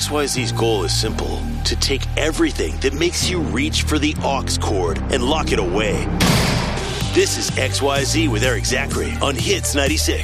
XYZ's goal is simple: to take everything that makes you reach for the aux cord and lock it away. This is XYZ with Eric Zachary on Hits 96.